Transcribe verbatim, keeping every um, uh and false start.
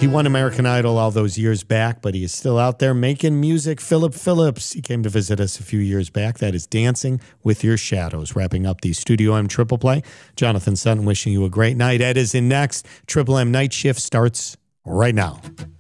He won American Idol all those years back, but he is still out there making music. Philip Phillips, he came to visit us a few years back. That is Dancing with Your Shadows. Wrapping up the Studio M Triple Play. Jonathan Sutton wishing you a great night. Ed is in next. Triple M Night Shift starts right now.